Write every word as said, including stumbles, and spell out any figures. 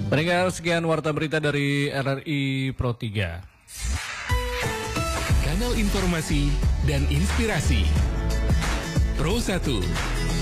Pendengar, sekian warta berita dari R R I Pro tiga. Kanal informasi dan inspirasi Pro satu.